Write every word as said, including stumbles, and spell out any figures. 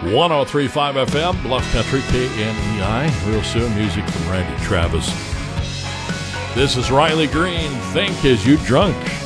one oh three point five F M, Bluff Country, K N E I. Real soon, music from Randy Travis. This is Riley Green. Think As You Drunk.